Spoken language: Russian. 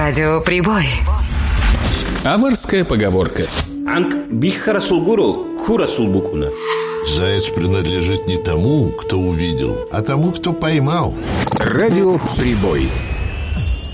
Радио Прибой. Аварская поговорка. Анк бихарасулгуру курасулбукуна. Заяц принадлежит не тому, кто увидел, а тому, кто поймал. Радио Прибой.